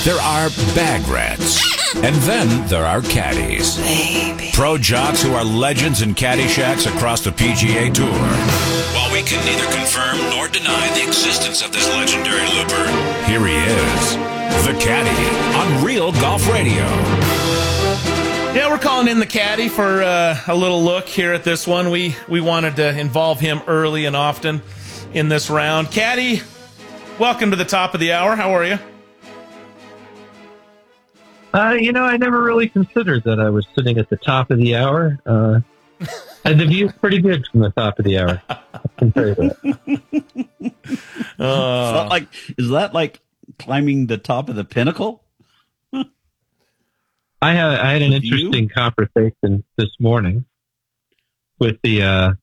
There are bag rats. And then there are caddies. Baby. Pro jocks who are legends in caddy shacks across the PGA Tour. While we can neither confirm nor deny the existence of this legendary looper, here he is, the Caddy, on Real Golf Radio. Yeah, we're calling in the Caddy for a little look here at this one. We wanted to involve him early and often in this round. Caddy, welcome to the top of the hour. How are you? I never really considered that I was sitting at the top of the hour. And the view's pretty good from the top of the hour. I can tell you that. Is that like climbing the top of the pinnacle? I had an interesting conversation this morning with the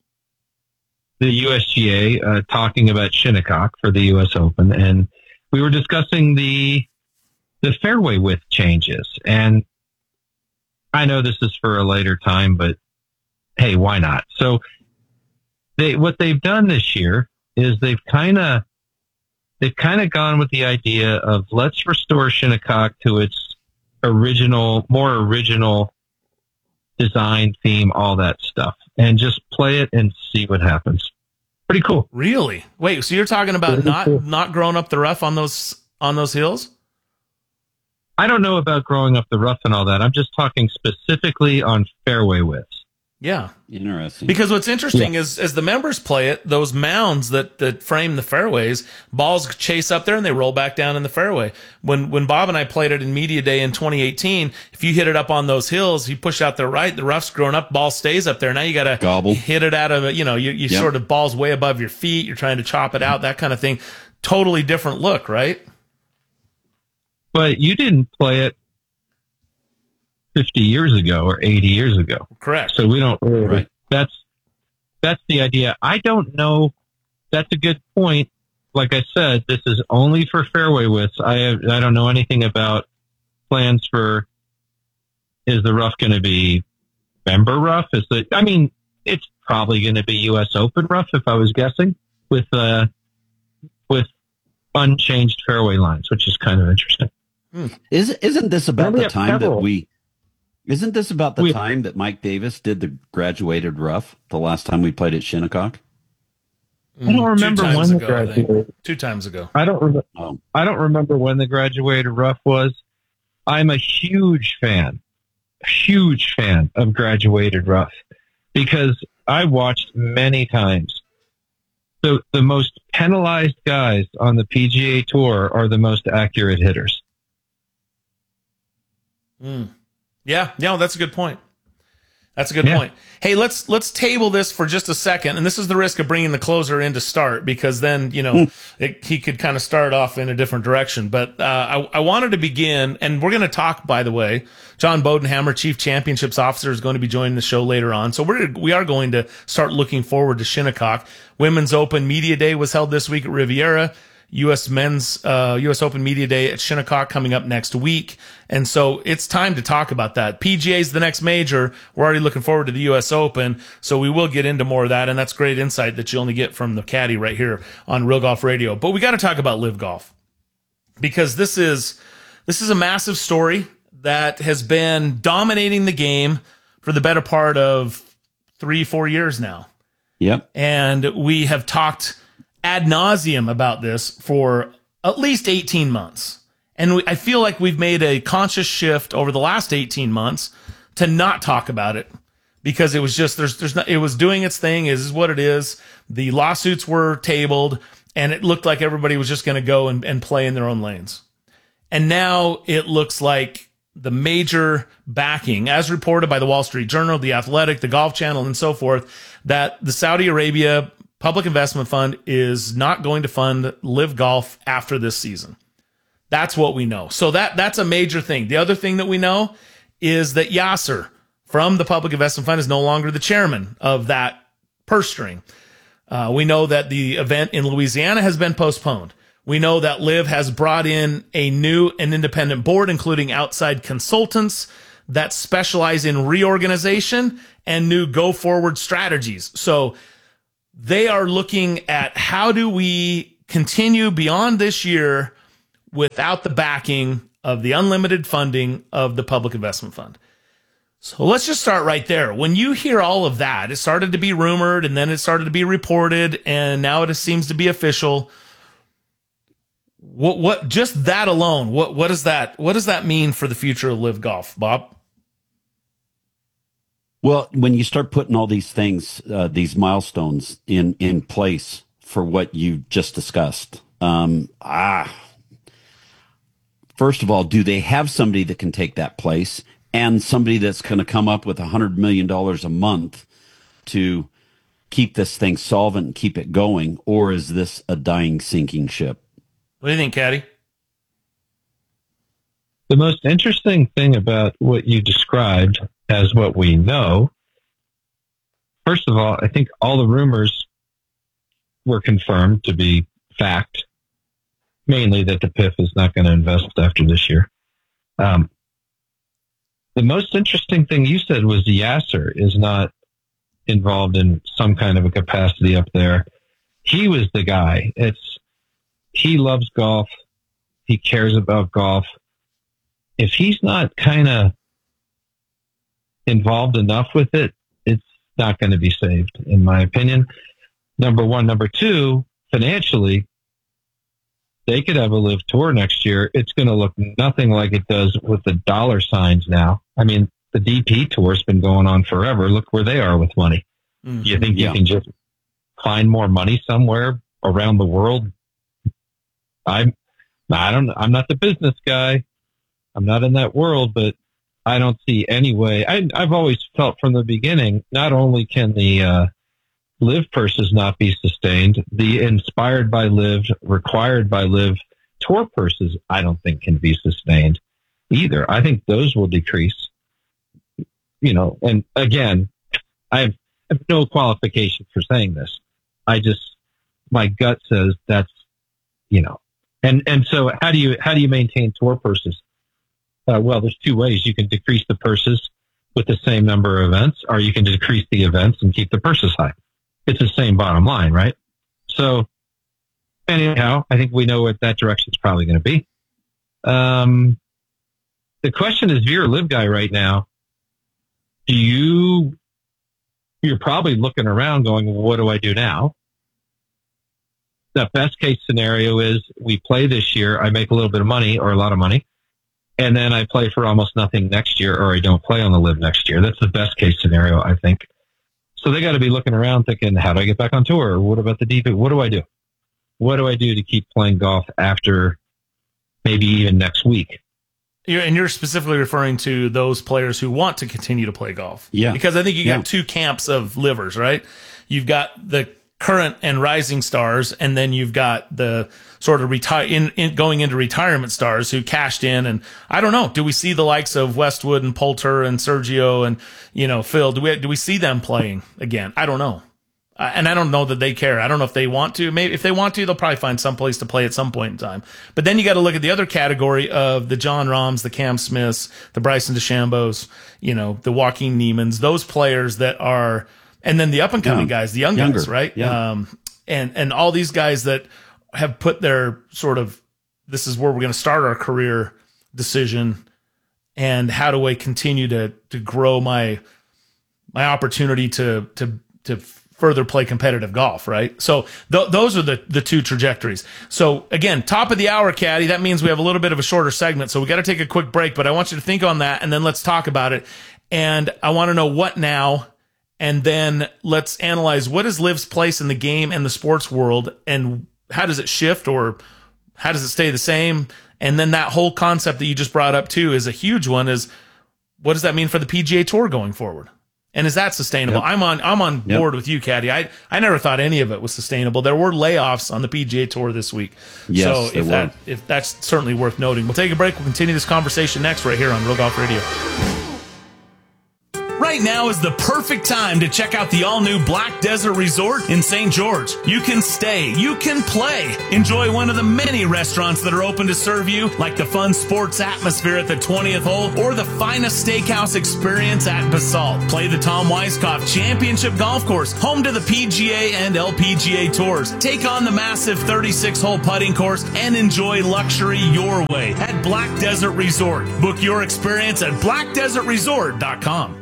USGA talking about Shinnecock for the U.S. Open, and we were discussing the fairway width changes. And I know this is for a later time, but hey, why not? So what they've done this year is they've kind of gone with the idea of let's restore Shinnecock to its more original design, theme, all that stuff, and just play it and see what happens. Pretty cool. Really? Wait, so you're talking about not growing up the rough on those hills? I don't know about growing up the rough and all that. I'm just talking specifically on fairway widths. Yeah. Interesting. Because what's interesting is as the members play it, those mounds that frame the fairways, balls chase up there and they roll back down in the fairway. When Bob and I played it in Media Day in 2018, if you hit it up on those hills, you push out the right, the rough's grown up, ball stays up there. Now you got to gobble, hit it out of, you sort of balls way above your feet. You're trying to chop it out, that kind of thing. Totally different look, right? But you didn't play it 50 years ago or 80 years ago. Correct. So we don't really, right. That's the idea. I don't know. That's a good point. Like I said, this is only for fairway widths. I don't know anything about plans for, is the rough going to be member rough? It's probably going to be US Open rough if I was guessing with unchanged fairway lines, which is kind of interesting. Isn't this about the time that Mike Davis did the graduated rough the last time we played at Shinnecock? I don't remember when the graduated. 2 times ago. I don't remember when the graduated rough was. I'm a huge fan of graduated rough because I watched many times. So the most penalized guys on the PGA Tour are the most accurate hitters. Yeah, that's a good point. That's a good point. Hey, let's table this for just a second, and this is the risk of bringing the closer in to start because then he could kind of start off in a different direction. But I wanted to begin, and we're going to talk. By the way, John Bodenhammer, Chief Championships Officer, is going to be joining the show later on. So we are going to start looking forward to Shinnecock. Women's Open Media Day was held this week at Riviera. U.S. Open Media Day at Shinnecock coming up next week. And so it's time to talk about that. PGA is the next major. We're already looking forward to the U.S. Open. So we will get into more of that. And that's great insight that you only get from the Caddy right here on Real Golf Radio. But we got to talk about Live Golf because this is a massive story that has been dominating the game for the better part of 3-4 years now. Yep. And we have talked ad nauseum about this for at least 18 months. And I feel like we've made a conscious shift over the last 18 months to not talk about it because it was just, it was doing its thing. It is what it is. The lawsuits were tabled and it looked like everybody was just going to go and play in their own lanes. And now it looks like the major backing, as reported by the Wall Street Journal, The Athletic, the Golf Channel, and so forth, that the Saudi Arabia Public Investment Fund is not going to fund Live Golf after this season. That's what we know. So that's a major thing. The other thing that we know is that Yasser from the Public Investment Fund is no longer the chairman of that purse string. We know that the event in Louisiana has been postponed. We know that Live has brought in a new and independent board, including outside consultants that specialize in reorganization and new go-forward strategies. So they are looking at how do we continue beyond this year without the backing of the unlimited funding of the public investment fund. So let's just start right there. When you hear all of that, it started to be rumored and then it started to be reported and now it seems to be official. What just that alone, what does that mean for the future of Live Golf, Bob? Well, when you start putting all these things, these milestones in place for what you just discussed, first of all, do they have somebody that can take that place and somebody that's going to come up with $100 million a month to keep this thing solvent and keep it going? Or is this a dying, sinking ship? What do you think, Caddy? The most interesting thing about what you described as what we know, first of all, I think all the rumors were confirmed to be fact, mainly that the PIF is not going to invest after this year. The most interesting thing you said was Yasser is not involved in some kind of a capacity up there. He was the guy. He loves golf. He cares about golf. If he's not kind of involved enough with it, it's not going to be saved, in my opinion. Number one. Number two, financially, they could have a Live Tour next year. It's going to look nothing like it does with the dollar signs now. I mean, the DP Tour's been going on forever. Look where they are with money. Mm-hmm. You think you can just find more money somewhere around the world? I'm not the business guy. I'm not in that world, but I don't see any way. I've always felt from the beginning, not only can the Live purses not be sustained, the inspired by Live, required by Live Tour purses, I don't think can be sustained either. I think those will decrease. And again, I have no qualification for saying this. My gut says that's, and so how do you maintain tour purses? Well, there's two ways. You can decrease the purses with the same number of events, or you can decrease the events and keep the purses high. It's the same bottom line, right? So anyhow, I think we know what that direction is probably going to be. The question is, if you're a Live guy right now, you're probably looking around going, well, what do I do now? The best case scenario is we play this year, I make a little bit of money or a lot of money, and then I play for almost nothing next year, or I don't play on the Live next year. That's the best case scenario, I think. So they got to be looking around thinking, how do I get back on tour? Or what about the DP? What do I do? What do I do to keep playing golf after maybe even next week? You're specifically referring to those players who want to continue to play golf. Yeah. Because I think you got two camps of livers, right? You've got the current and rising stars, and then you've got the sort of going into retirement stars who cashed in. And I don't know, do we see the likes of Westwood and Poulter and Sergio and Phil? Do we see them playing again? I don't know, and I don't know that they care. I don't know if they want to. Maybe if they want to, they'll probably find some place to play at some point in time. But then you got to look at the other category of the John Rahms, the Cam Smiths, the Bryson DeChambeaus, the Joaquin Niemans, those players that are. And then the up and coming guys, the younger guys, right? Yeah. And all these guys that have put their sort of, this is where we're going to start our career decision, and how do I continue to grow my opportunity to further play competitive golf, right? So those are the two trajectories. So again, top of the hour, Caddy. That means we have a little bit of a shorter segment, so we got to take a quick break. But I want you to think on that, and then let's talk about it. And I want to know what now. And then let's analyze what is Liv's place in the game and the sports world, and how does it shift, or how does it stay the same? And then that whole concept that you just brought up too is a huge one, is what does that mean for the PGA Tour going forward? And is that sustainable? Yep. I'm on board with you, Caddy. I never thought any of it was sustainable. There were layoffs on the PGA Tour this week. Yes, so if that's certainly worth noting. We'll take a break. We'll continue this conversation next right here on Real Golf Radio. Right now is the perfect time to check out the all-new Black Desert Resort in St. George. You can stay, you can play, enjoy one of the many restaurants that are open to serve you, like the fun sports atmosphere at the 20th hole or the finest steakhouse experience at Basalt. Play the Tom Weiskopf Championship Golf Course, home to the PGA and LPGA Tours. Take on the massive 36-hole putting course and enjoy luxury your way at Black Desert Resort. Book your experience at blackdesertresort.com.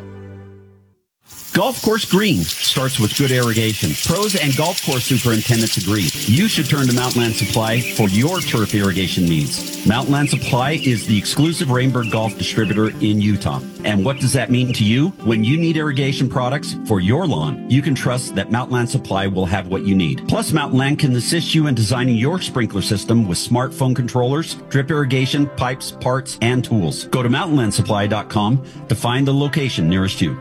Golf course green starts with good irrigation. Pros and golf course superintendents agree. You should turn to Mountainland Supply for your turf irrigation needs. Mountainland Supply is the exclusive Rainbird Golf distributor in Utah. And what does that mean to you? When you need irrigation products for your lawn, you can trust that Mountainland Supply will have what you need. Plus, Mountainland can assist you in designing your sprinkler system with smartphone controllers, drip irrigation, pipes, parts, and tools. Go to mountainlandsupply.com to find the location nearest you.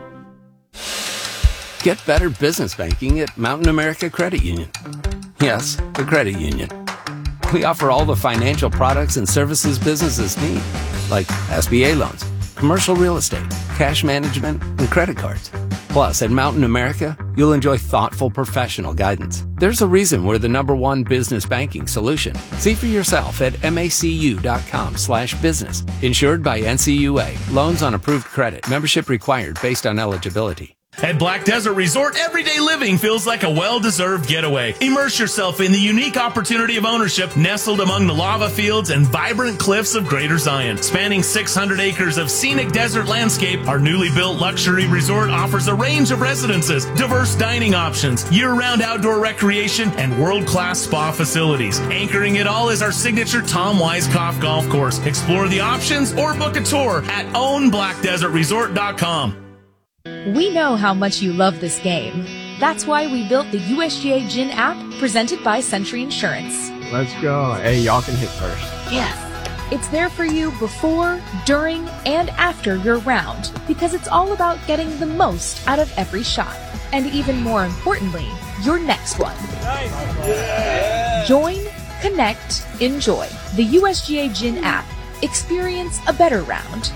Get better business banking at Mountain America Credit Union. Yes, the credit union. We offer all the financial products and services businesses need, like SBA loans, commercial real estate, cash management, and credit cards. Plus, at Mountain America, you'll enjoy thoughtful professional guidance. There's a reason we're the #1 business banking solution. See for yourself at macu.com/business. Insured by NCUA. Loans on approved credit. Membership required based on eligibility. At Black Desert Resort, everyday living feels like a well-deserved getaway. Immerse yourself in the unique opportunity of ownership nestled among the lava fields and vibrant cliffs of Greater Zion. Spanning 600 acres of scenic desert landscape, our newly built luxury resort offers a range of residences, diverse dining options, year-round outdoor recreation, and world-class spa facilities. Anchoring it all is our signature Tom Weiskopf Golf Course. Explore the options or book a tour at ownblackdesertresort.com. We know how much you love this game. That's why we built the USGA Gin app presented by Century Insurance. Let's go. Hey, y'all can hit first. Yes. It's there for you before, during, and after your round because it's all about getting the most out of every shot. And even more importantly, your next one. Nice. Yeah. Join, connect, enjoy. The USGA Gin app. Experience a better round.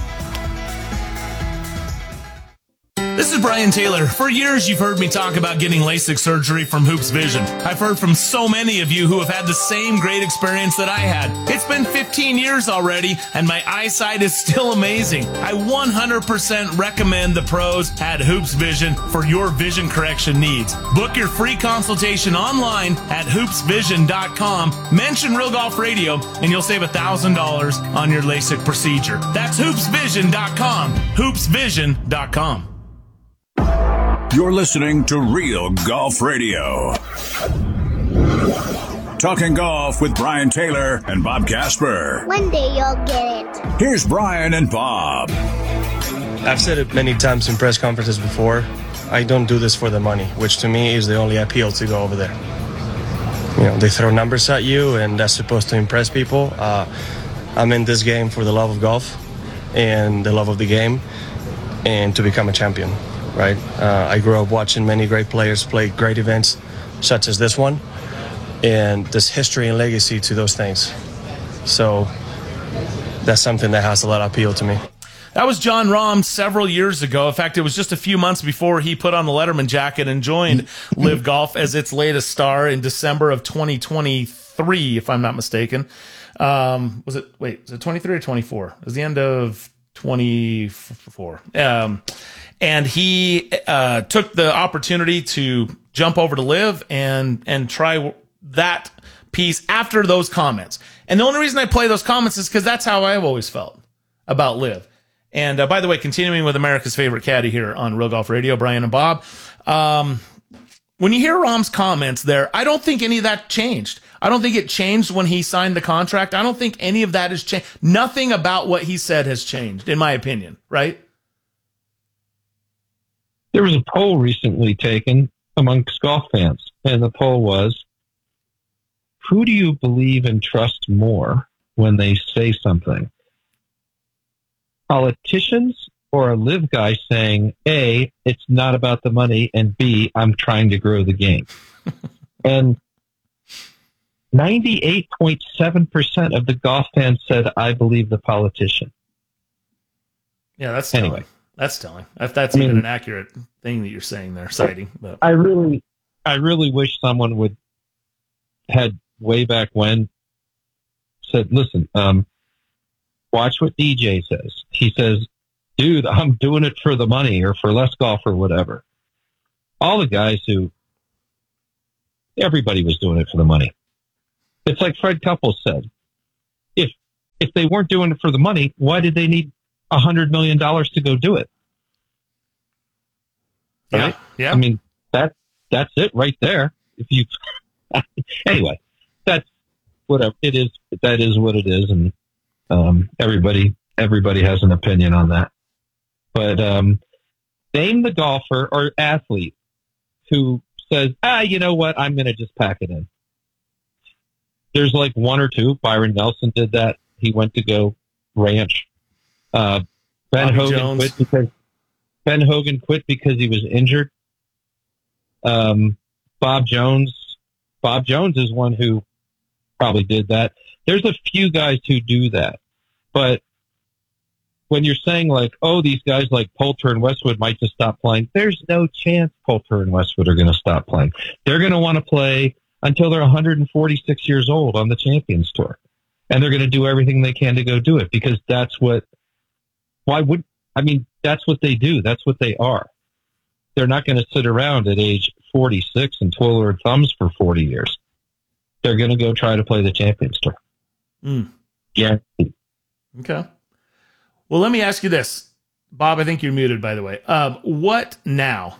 This is Brian Taylor. For years, you've heard me talk about getting LASIK surgery from Hoops Vision. I've heard from so many of you who have had the same great experience that I had. It's been 15 years already, and my eyesight is still amazing. I 100% recommend the pros at Hoops Vision for your vision correction needs. Book your free consultation online at hoopsvision.com. Mention Real Golf Radio, and you'll save $1,000 on your LASIK procedure. That's hoopsvision.com. hoopsvision.com. You're listening to Real Golf Radio. Talking golf with Brian Taylor and Bob Casper. One day you'll get it. Here's Brian and Bob. I've said it many times in press conferences before. I don't do this for the money, which to me is the only appeal to go over there. You know, they throw numbers at you, and that's supposed to impress people. I'm in this game for the love of golf and the love of the game and to become a champion. Right, I grew up watching many great players play great events, such as this one, and there's history and legacy to those things. So that's something that has a lot of appeal to me. That was Jon Rahm several years ago. In fact, it was just a few months before he put on the Letterman jacket and joined Live Golf as its latest star in December of 2023, if I'm not mistaken. Was it 23 or 24? It was the end of 24. And he took the opportunity to jump over to Live and try that piece after those comments. And the only reason I play those comments is because that's how I've always felt about Live. And by the way, continuing with America's favorite caddy here on Real Golf Radio, Brian and Bob. When you hear Rahm's comments there, I don't think any of that changed. I don't think it changed when he signed the contract. I don't think any of that has changed. Nothing about what he said has changed, in my opinion, right? There was a poll recently taken amongst golf fans, and the poll was, who do you believe and trust more when they say something? Politicians or a Live guy saying, A, it's not about the money, and B, I'm trying to grow the game. And 98.7% of the golf fans said, I believe the politician. Yeah, that's anyway. That's telling. If that's even an accurate thing that you're saying there, citing. But I really wish someone would had way back when said, listen, watch what DJ says. He says, dude, I'm doing it for the money or for less golf or whatever. All the guys everybody was doing it for the money. It's like Fred Couples said, if they weren't doing it for the money, why did they need $100 million to go do it? Right? Yeah. I mean, that's it right there. If you, anyway, that's whatever it is. That is what it is. And, everybody has an opinion on that, but, name the golfer or athlete who says, you know what? I'm going to just pack it in. There's like one or two. Byron Nelson did that. He went to go ranch. Ben Hogan quit because he was injured. Bob Jones is one who probably did that. There's a few guys who do that, but when you're saying like, oh, these guys like Poulter and Westwood might just stop playing, there's no chance Poulter and Westwood are going to stop playing. They're going to want to play until they're 146 years old on the Champions Tour. And they're going to do everything they can to go do it because that's what they do. That's what they are. They're not going to sit around at age 46 and twiddle their thumbs for 40 years. They're going to go try to play the Champions Tour. Yeah. Okay. Well, let me ask you this. Bob, I think you're muted, by the way. What now?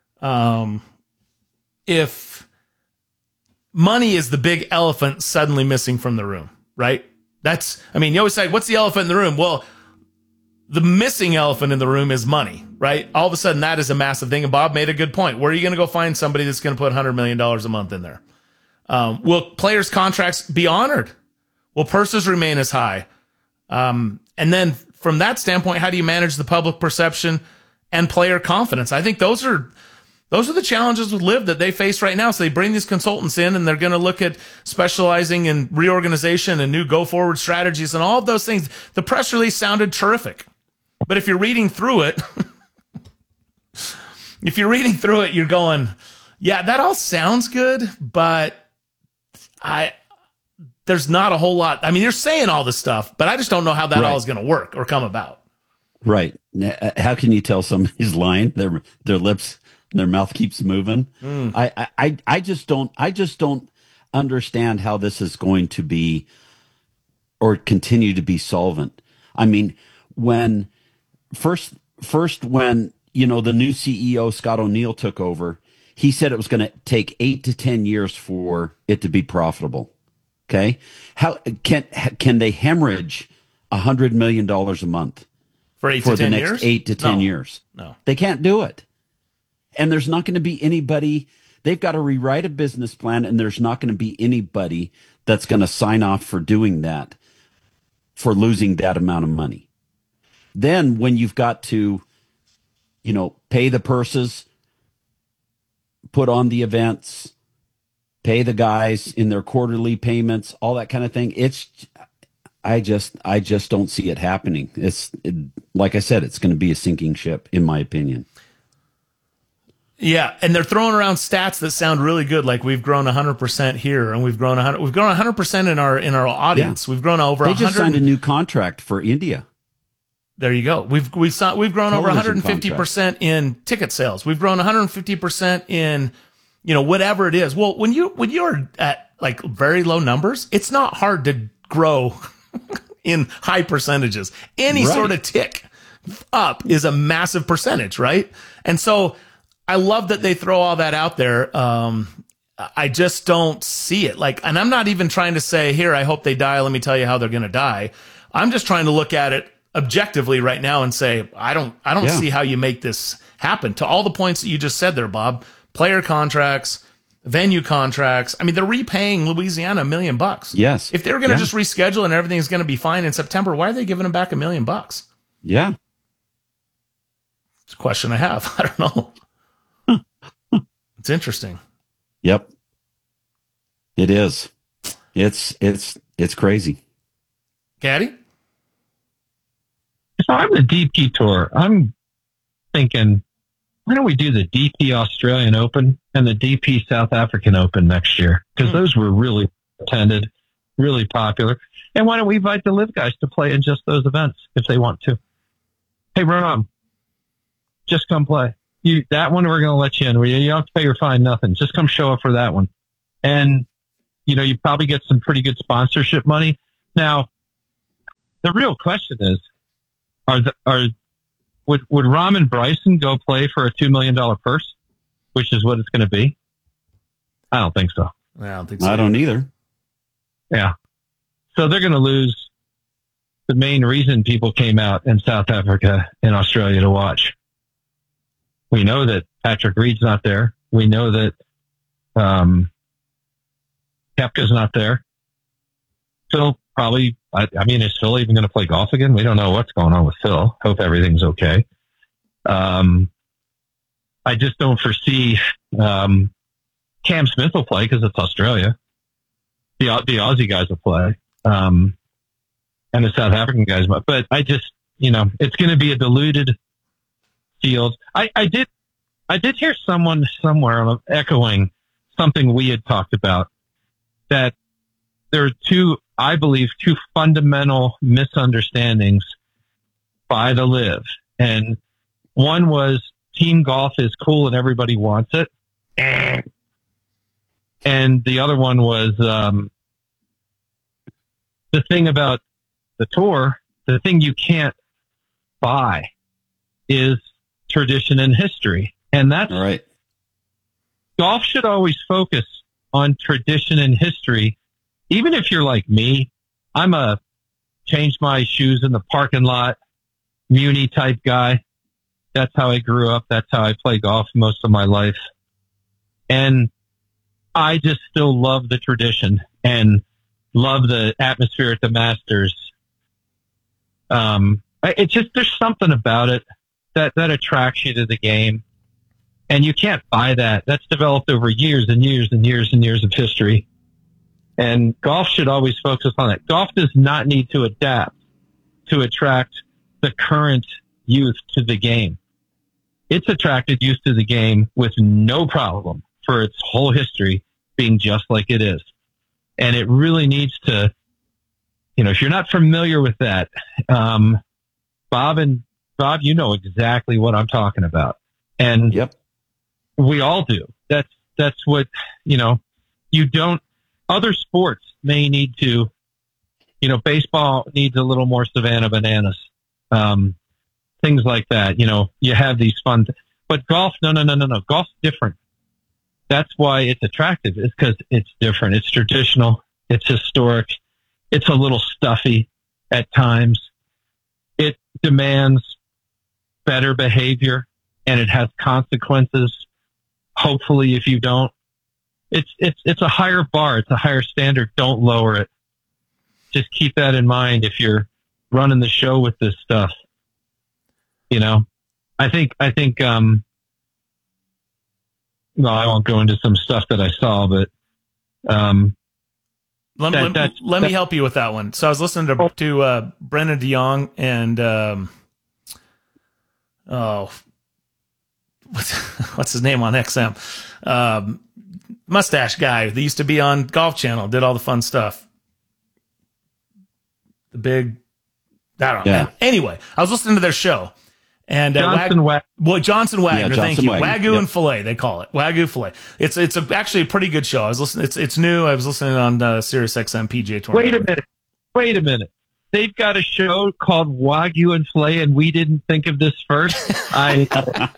If money is the big elephant suddenly missing from the room, right? You always say, what's the elephant in the room? Well, the missing elephant in the room is money, right? All of a sudden, that is a massive thing. And Bob made a good point. Where are you going to go find somebody that's going to put $100 million a month in there? Will players' contracts be honored? Will purses remain as high? And then from that standpoint, how do you manage the public perception and player confidence? I think those are the challenges with LIV that they face right now. So they bring these consultants in and they're going to look at specializing in reorganization and new go-forward strategies and all of those things. The press release sounded terrific. But if you're reading through it, you're going, yeah, that all sounds good, but there's not a whole lot. I mean, you're saying all this stuff, but I just don't know how that all is going to work or come about. Right. How can you tell somebody's lying? Their lips, their mouth keeps moving. I just don't understand how this is going to be or continue to be solvent. I mean, when first when the new CEO Scott O'Neill took over, he said it was going to take 8 to 10 years for it to be profitable. Okay, how can they hemorrhage $100 million a month for the next years? 8 to 10 years? No, they can't do it. And there's not going to be anybody. They've got to rewrite a business plan, and there's not going to be anybody that's going to sign off for doing that, for losing that amount of money. Then when you've got to, pay the purses, put on the events, pay the guys in their quarterly payments, all that kind of thing. I just don't see it happening. Like I said, it's going to be a sinking ship, in my opinion. Yeah, and they're throwing around stats that sound really good, like we've grown 100% here, and we've grown 100% in our audience. Yeah. We've grown over 100. They just signed a new contract for India. There you go. We've grown over 150% in ticket sales. We've grown 150% in whatever it is. Well, when you're at like very low numbers, it's not hard to grow in high percentages. Any sort of tick up is a massive percentage, right? And so I love that they throw all that out there. I just don't see it. And I'm not even trying to say, here, I hope they die. Let me tell you how they're going to die. I'm just trying to look at it objectively right now and say, I don't see how you make this happen. To all the points that you just said there, Bob, player contracts, venue contracts. I mean, they're repaying Louisiana $1 million. Yes. If they're going to just reschedule and everything's going to be fine in September, why are they giving them back $1 million? Yeah. It's a question I have. I don't know. It's interesting. Yep. It is. It's crazy. Caddy? So I'm the DP Tour. I'm thinking, why don't we do the DP Australian Open and the DP South African Open next year? Because those were really attended, really popular. And why don't we invite the live guys to play in just those events if they want to? Hey, Rom, just come play. That one we're going to let you in. You don't have to pay your fine, nothing. Just come show up for that one. And, you probably get some pretty good sponsorship money. Now, the real question is, would Rahm and Bryson go play for a $2 million purse, which is what it's going to be? I don't think so. I don't think so. I don't either. Yeah. So they're going to lose the main reason people came out in South Africa and Australia to watch. We know that Patrick Reed's not there. We know that Koepka's not there. Phil probably, is Phil even going to play golf again? We don't know what's going on with Phil. Hope everything's okay. I just don't foresee Cam Smith will play because it's Australia. The Aussie guys will play. And the South African guys might. But I just, it's going to be a diluted field. I did hear someone somewhere echoing something we had talked about, that there are two fundamental misunderstandings by the live. And one was team golf is cool and everybody wants it. And the other one was, the thing about the tour, the thing you can't buy is tradition and history. And that's right. Golf should always focus on tradition and history. Even if you're like me, I'm a change my shoes in the parking lot, Muni type guy. That's how I grew up. That's how I play golf most of my life. And I just still love the tradition and love the atmosphere at the Masters. It's just, there's something about it that attracts you to the game. And you can't buy that. That's developed over years and years and years and years of history. And golf should always focus on it. Golf does not need to adapt to attract the current youth to the game. It's attracted youth to the game with no problem for its whole history being just like it is. And it really needs to, if you're not familiar with that, Bob, you know exactly what I'm talking about. And yep, we all do. That's what, you don't, other sports may need to, baseball needs a little more Savannah Bananas, things like that. You have these fun, but golf, no. Golf's different. That's why it's attractive. It's because it's different. It's traditional. It's historic. It's a little stuffy at times. It demands better behavior and it has consequences. Hopefully, if you don't, it's a higher bar. It's a higher standard. Don't lower it. Just keep that in mind if you're running the show with this stuff. I think, well, I won't go into some stuff that I saw, but, let me help you with that one. So I was listening to Brennan DeYoung and, what's his name on XM? Mustache guy that used to be on Golf Channel, did all the fun stuff. The big, I don't know. Yeah. Anyway, I was listening to their show. And Johnson Wagner, thank you. Wagyu and Filet, they call it. Wagyu Filet. It's actually a pretty good show. I was listening. It's new. I was listening on Sirius XM PGA Tour. Wait a minute. They've got a show called Wagyu and Filet, and we didn't think of this first. I'm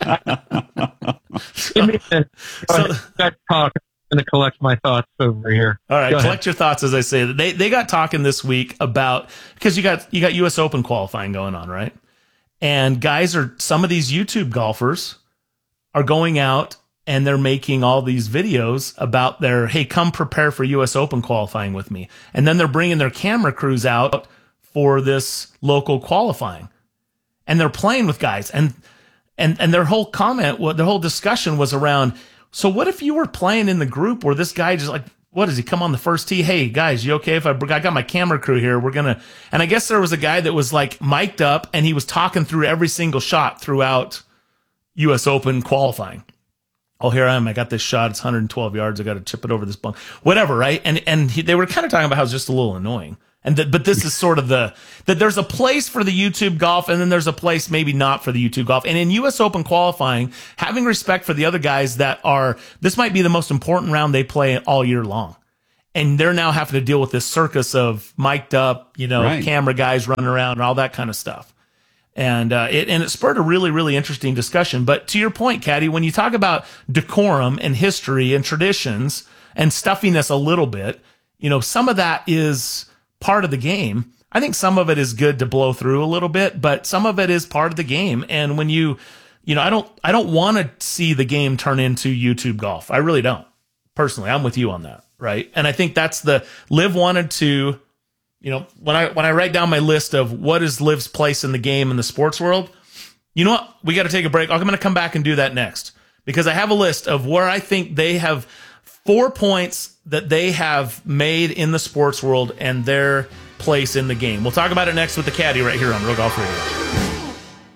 going to collect my thoughts over here. All right, collect your thoughts as I say that. They got talking this week about, because you got U.S. Open qualifying going on, right? And some of these YouTube golfers are going out and they're making all these videos about hey, come prepare for U.S. Open qualifying with me. And then they're bringing their camera crews out for this local qualifying. And they're playing with guys. And their whole their whole discussion was around, so what if you were playing in the group where this guy just like, what does he come on the first tee? Hey guys, you okay? If I got my camera crew here, and I guess there was a guy that was like mic'd up and he was talking through every single shot throughout U.S. Open qualifying. Oh, here I am. I got this shot. It's 112 yards. I got to chip it over this bunk. Whatever, right? And they were kind of talking about how it's just a little annoying. But this is sort of that there's a place for the YouTube golf, and then there's a place maybe not for the YouTube golf. And in U.S. Open qualifying, having respect for the other guys this might be the most important round they play all year long. And they're now having to deal with this circus of mic'd up, right, camera guys running around and all that kind of stuff. And it spurred a really, really interesting discussion. But to your point, Caddy, when you talk about decorum and history and traditions and stuffiness a little bit, some of that is part of the game. I think some of it is good to blow through a little bit, but some of it is part of the game. And when I don't want to see the game turn into YouTube golf. I really don't. Personally, I'm with you on that, right? And I think that's Liv wanted to, when I write down my list of what is Liv's place in the game in the sports world, you know what? We got to take a break. I'm going to come back and do that next because I have a list of where I think they have 4 points that they have made in the sports world and their place in the game. We'll talk about it next with the Caddy right here on Real Golf Radio.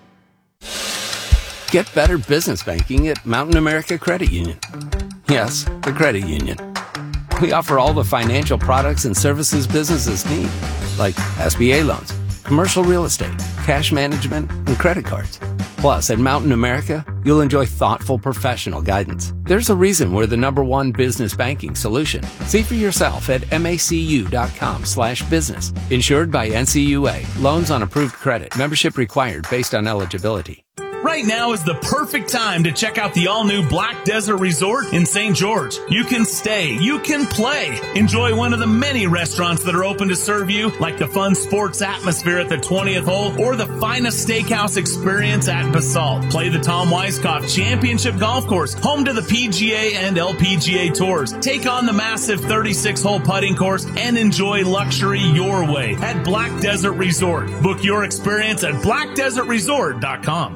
Get better business banking at Mountain America Credit Union. Yes, the credit union. We offer all the financial products and services businesses need, like SBA loans, commercial real estate, cash management, and credit cards. Plus, at Mountain America, you'll enjoy thoughtful professional guidance. There's a reason we're the #1 business banking solution. See for yourself at macu.com/business. Insured by NCUA. Loans on approved credit. Membership required based on eligibility. Right now is the perfect time to check out the all-new Black Desert Resort in St. George. You can stay, you can play, enjoy one of the many restaurants that are open to serve you, like the fun sports atmosphere at the 20th hole or the finest steakhouse experience at Basalt. Play the Tom Weiskopf Championship Golf Course, home to the PGA and LPGA Tours. Take on the massive 36-hole putting course and enjoy luxury your way at Black Desert Resort. Book your experience at blackdesertresort.com.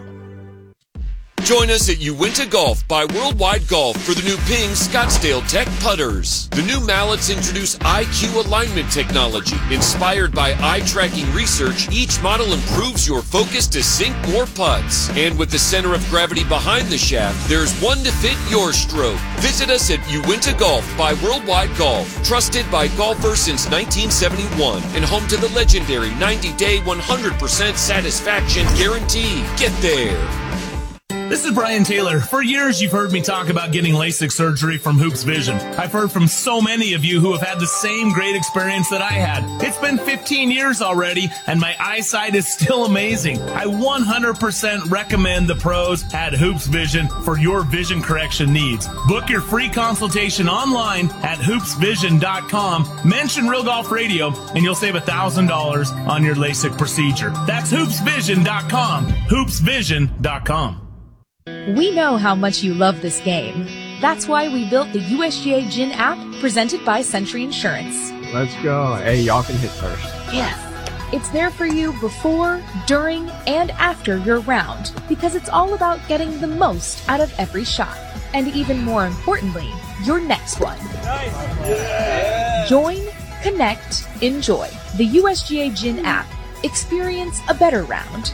Join us at Uinta Golf by Worldwide Golf for the new Ping Scottsdale Tech putters. The new mallets introduce IQ alignment technology. Inspired by eye-tracking research, each model improves your focus to sink more putts. And with the center of gravity behind the shaft, there's one to fit your stroke. Visit us at Uinta Golf by Worldwide Golf. Trusted by golfers since 1971 and home to the legendary 90-day 100% satisfaction guarantee. Get there. This is Brian Taylor. For years, you've heard me talk about getting LASIK surgery from Hoops Vision. I've heard from so many of you who have had the same great experience that I had. It's been 15 years already, and my eyesight is still amazing. I 100% recommend the pros at Hoops Vision for your vision correction needs. Book your free consultation online at hoopsvision.com. Mention Real Golf Radio, and you'll save $1,000 on your LASIK procedure. That's hoopsvision.com. hoopsvision.com. We know how much you love this game. That's why we built the USGA Gin app presented by Century Insurance. Let's go. Hey, y'all can hit first. Yes. It's there for you before, during, and after your round because it's all about getting the most out of every shot. And even more importantly, your next one. Nice. Yeah. Join, connect, enjoy. The USGA Gin app. Experience a better round.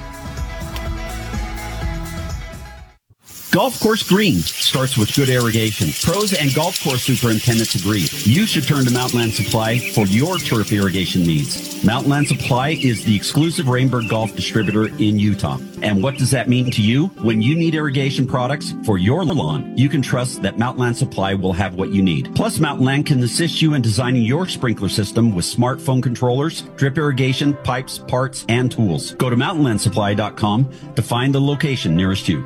Golf course green starts with good irrigation. Pros and golf course superintendents agree. You should turn to Mountainland Supply for your turf irrigation needs. Mountainland Supply is the exclusive Rainbird Golf distributor in Utah. And what does that mean to you? When you need irrigation products for your lawn, you can trust that Mountainland Supply will have what you need. Plus, Mountainland can assist you in designing your sprinkler system with smartphone controllers, drip irrigation, pipes, parts, and tools. Go to mountainlandsupply.com to find the location nearest you.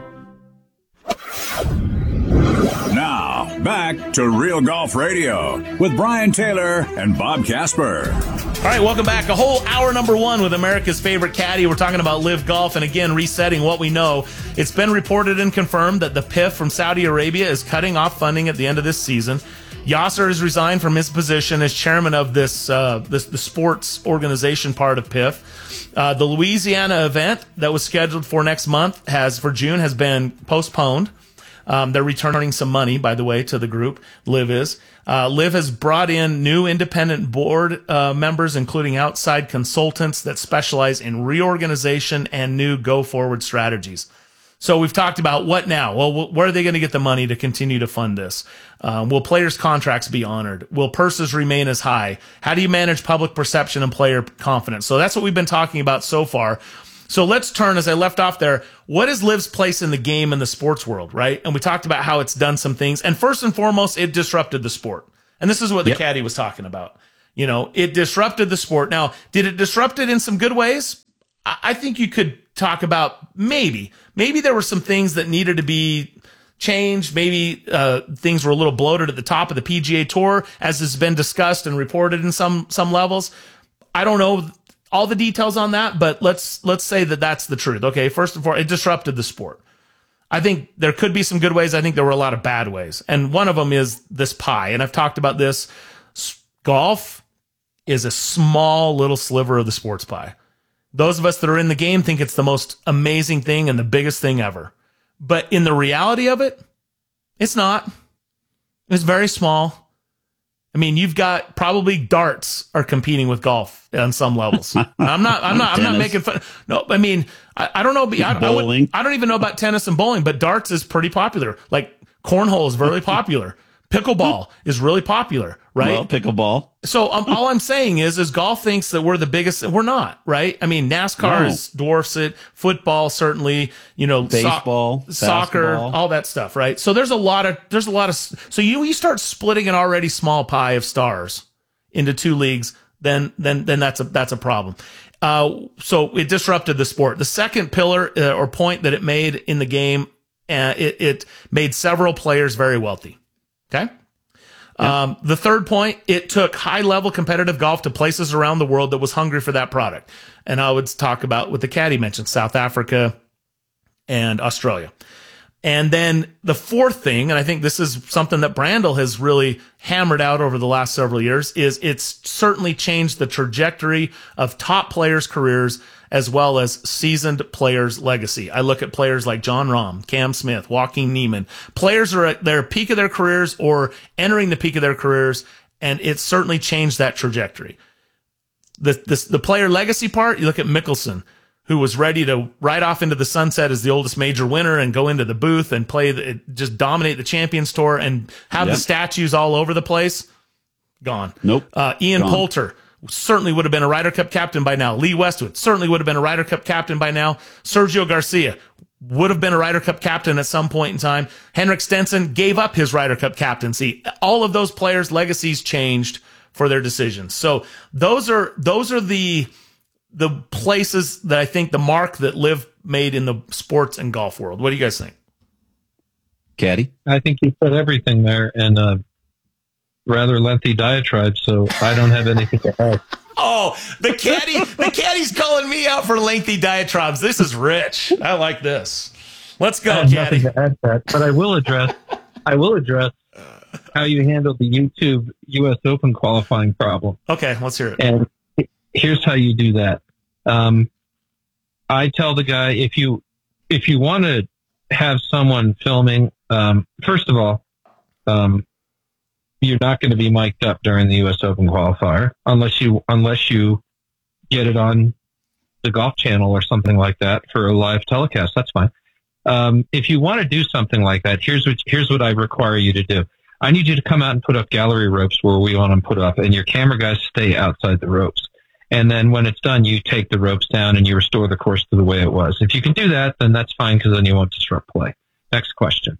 Now, back to Real Golf Radio with Brian Taylor and Bob Casper. All right, welcome back. A whole hour number one with America's favorite caddy. We're talking about Live Golf, and again, resetting what we know. It's been reported and confirmed that the PIF from Saudi Arabia is cutting off funding at the end of this season. Yasser has resigned from his position as chairman of the sports organization part of PIF. The Louisiana event that was scheduled for next month for June has been postponed. They're returning some money, by the way, to the group. Liv is. Liv has brought in new independent board members, including outside consultants that specialize in reorganization and new go-forward strategies. So we've talked about what now? Well, where are they going to get the money to continue to fund this? Will players' contracts be honored? Will purses remain as high? How do you manage public perception and player confidence? So that's what we've been talking about so far. So let's turn, as I left off there, what is LIV's place in the game and the sports world, right? And we talked about how it's done some things. And first and foremost, it disrupted the sport. And this is what the caddy was talking about. You know, it disrupted the sport. Now, did it disrupt it in some good ways? I think you could talk about maybe there were some things that needed to be changed. Maybe things were a little bloated at the top of the PGA Tour, as has been discussed and reported in some levels. I don't know all the details on that, but let's say that that's the truth. Okay, first and foremost, it disrupted the sport. I think there could be some good ways. I think there were a lot of bad ways, and one of them is this pie. And I've talked about this. Golf is a small little sliver of the sports pie. Those of us that are in the game think it's the most amazing thing and the biggest thing ever. But in the reality of it, it's not. It's very small. I mean, you've got probably darts are competing with golf on some levels. I'm not making fun. No, I mean, I don't know. I don't even know about tennis and bowling, but darts is pretty popular. Like cornhole is very popular. Pickleball is really popular, right? Well, pickleball. So all I'm saying is golf thinks that we're the biggest. We're not, right? I mean, NASCAR dwarfs it. Football, certainly, you know, baseball, soccer, basketball. all that stuff, right? So there's a lot of, so you start splitting an already small pie of stars into two leagues, then that's a problem. So it disrupted the sport. The second pillar or point that it made in the game, it made several players very wealthy. Okay. Yeah. The third point, it took high-level competitive golf to places around the world that was hungry for that product. And I would talk about what the caddy mentioned, South Africa and Australia. And then the fourth thing, and I think this is something that Brandel has really hammered out over the last several years, is it's certainly changed the trajectory of top players' careers as well as seasoned players' legacy. I look at players like Jon Rahm, Cam Smith, Joaquin Niemann. Players are at their peak of their careers or entering the peak of their careers, and it's certainly changed that trajectory. The player legacy part, you look at Mickelson, who was ready to ride off into the sunset as the oldest major winner and go into the booth and just dominate the Champions Tour and have the statues all over the place. Gone. Nope. Ian Gone. Poulter certainly would have been a Ryder Cup captain by now. Lee Westwood certainly would have been a Ryder Cup captain by now. Sergio Garcia would have been a Ryder Cup captain at some point in time. Henrik Stenson gave up his Ryder Cup captaincy. All of those players' legacies changed for their decisions. So those are the places that I think the mark that LIV made in the sports and golf world. What do you guys think? Caddy? I think you said everything there in a rather lengthy diatribe, so I don't have anything to add. Oh, the caddy's calling me out for lengthy diatribes. This is rich. I like this. Let's go, caddy. Nothing to add to that, but I will address how you handled the YouTube U.S. Open qualifying problem. Okay, let's hear it. And here's how you do that. I tell the guy, if you want to have someone filming, first of all, you're not going to be mic'd up during the U.S. Open qualifier unless you get it on the Golf Channel or something like that for a live telecast. That's fine. If you want to do something like that, here's what I require you to do. I need you to come out and put up gallery ropes where we want them put up, and your camera guys stay outside the ropes. And then when it's done, you take the ropes down and you restore the course to the way it was. If you can do that, then that's fine, because then you won't disrupt play. Next question.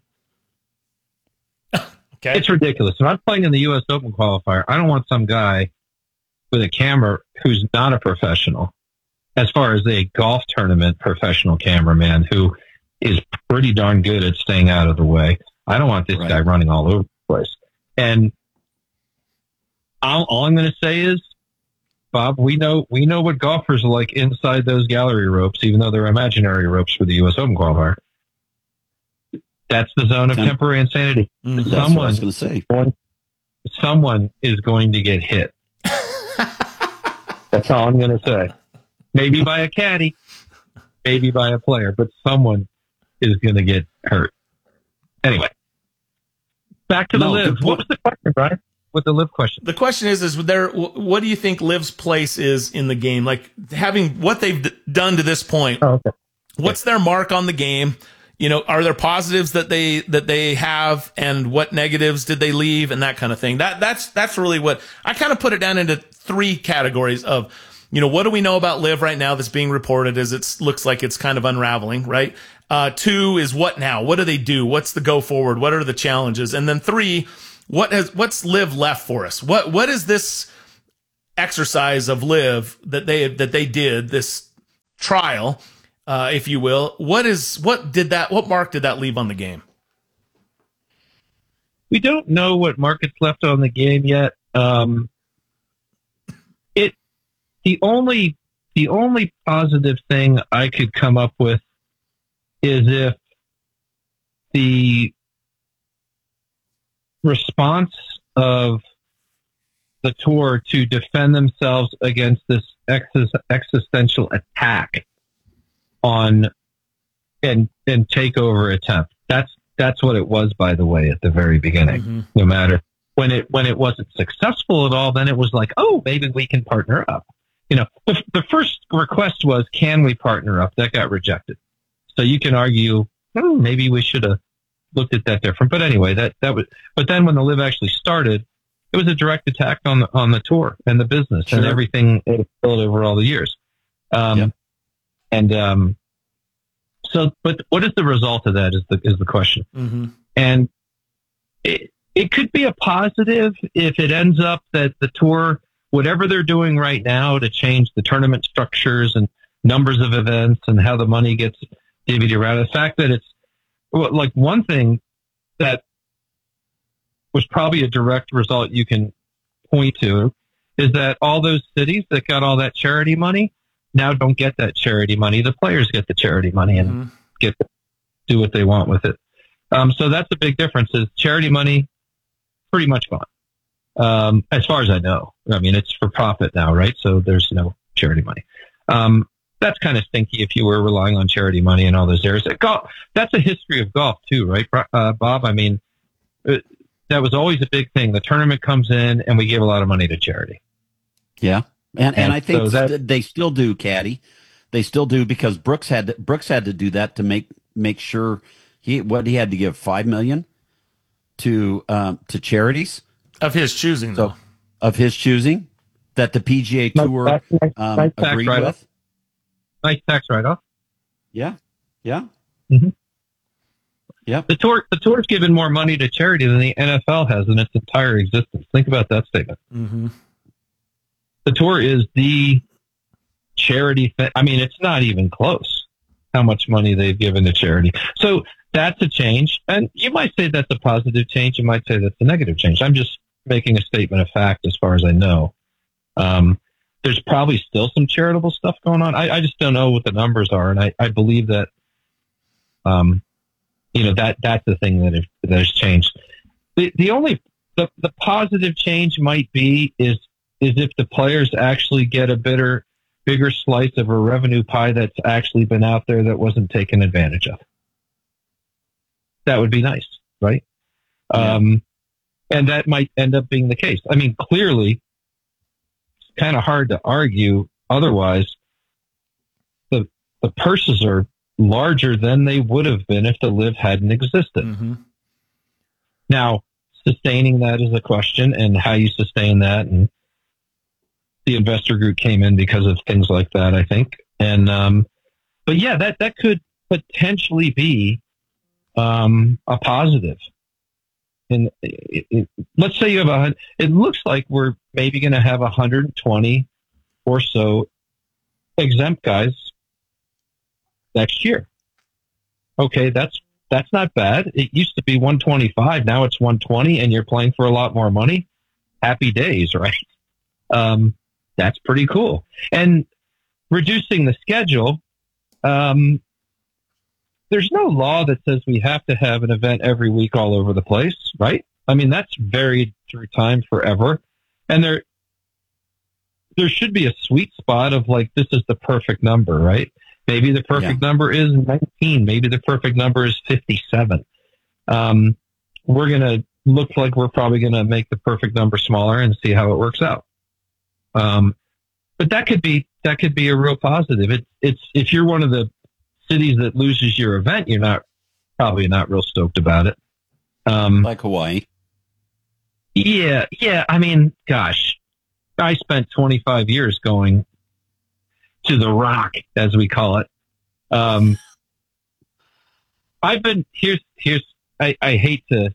Okay. It's ridiculous. If I'm playing in the U.S. Open qualifier, I don't want some guy with a camera who's not a professional, as far as a golf tournament professional cameraman who is pretty darn good at staying out of the way. I don't want this guy running all over the place. And all I'm going to say is, Bob, we know what golfers are like inside those gallery ropes, even though they're imaginary ropes for the U.S. Open qualifier. That's the zone of temporary insanity. That's what I was going to say. Someone is going to get hit. That's all I'm going to say. Maybe by a caddy, maybe by a player, but someone is going to get hurt. Anyway, back to the LIV. What was the question, Brian? With the LIV question. The question is what do you think LIV's place is in the game? Like, having what they've done to this point, what's their mark on the game? are there positives that they have, and what negatives did they leave, and that kind of thing. That's really what I kind of put it down into three categories of, what do we know about LIV right now that's being reported as it looks like it's kind of unraveling, right? 2 is what now? What do they do? What's the go forward? What are the challenges? And then 3, what's LIV left for us? What is this exercise of LIV that they did, this trial, if you will? What mark did that leave on the game? We don't know what market's left on the game yet. The only positive thing I could come up with is if the response of the tour to defend themselves against this existential attack on and takeover attempt. That's what it was, by the way, at the very beginning. Mm-hmm. No matter when it wasn't successful at all, then it was like, oh, maybe we can partner up. The first request was, can we partner up? That got rejected. So you can argue, maybe we should have looked at that different. But anyway, that was. But then when the LIV actually started, it was a direct attack on the tour and the business and everything it built over all the years. So, but what is the result of that is the question. Mm-hmm. And it could be a positive if it ends up that the tour, whatever they're doing right now to change the tournament structures and numbers of events and how the money gets divvied around, the fact that it's like one thing that was probably a direct result you can point to is that all those cities that got all that charity money now don't get that charity money. The players get the charity money and get to do what they want with it. So that's a big difference. Is charity money pretty much gone. As far as I know. I mean, it's for profit now, right? So there's no charity money. That's kind of stinky if you were relying on charity money in all those areas. Golf, that's a history of golf too, right, Bob? I mean, that was always a big thing. The tournament comes in and we give a lot of money to charity. Yeah. And I think so they still do, Caddy. They still do, because Brooks had to do that to make sure he had to give $5 million to charities of his choosing, though. Of his choosing, that the PGA Tour agreed with. Nice tax write-off. Yeah. Mm-hmm. Yeah. The tour's given more money to charity than the NFL has in its entire existence. Think about that statement. Mm-hmm. The tour is the charity thing. I mean, it's not even close how much money they've given to charity. So that's a change. And you might say that's a positive change. You might say that's a negative change. I'm just making a statement of fact as far as I know. There's probably still some charitable stuff going on. I just don't know what the numbers are. And I believe that, that's the thing that has changed. The positive change might be is if the players actually get a bigger slice of a revenue pie that's actually been out there that wasn't taken advantage of. That would be nice, right? Yeah. And that might end up being the case. I mean, clearly, it's kind of hard to argue otherwise. The purses are larger than they would have been if the LIV hadn't existed. Mm-hmm. Now, sustaining that is a question, and how you sustain that, and the investor group came in because of things like that, I think. And, but yeah, that could potentially be, a positive. And let's say you have it looks like we're maybe going to have 120 or so exempt guys next year. Okay. That's not bad. It used to be 125. Now it's 120 and you're playing for a lot more money. Happy days, right? That's pretty cool. And reducing the schedule, there's no law that says we have to have an event every week all over the place, right? I mean, that's varied through time forever. And there should be a sweet spot of like, this is the perfect number, right? Maybe the perfect number is 19. Maybe the perfect number is 57. We're going to look like we're probably going to make the perfect number smaller and see how it works out. But that could be a real positive. It's if you're one of the cities that loses your event, you're not probably not real stoked about it. Like Hawaii. Yeah. I mean, gosh, I spent 25 years going to the Rock, as we call it. I've been I hate to,